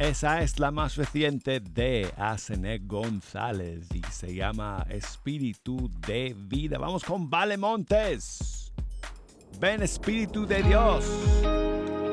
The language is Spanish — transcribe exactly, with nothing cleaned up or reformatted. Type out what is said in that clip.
Esa es la más reciente de Asenet González y se llama Espíritu de Vida. Vamos con Vale Montes. Ven Espíritu de Dios.